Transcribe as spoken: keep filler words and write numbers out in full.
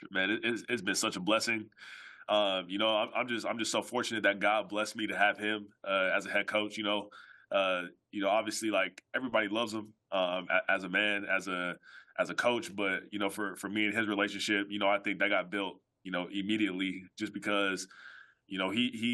man, it, it's, it's been such a blessing. Um, you know, I'm, I'm just I'm just so fortunate that God blessed me to have him uh, as a head coach. You know, uh, you know, obviously, like everybody loves him um, a- as a man, as a as a coach. But you know, for for me and his relationship, you know, I think that got built, you know, immediately just because, you know, he he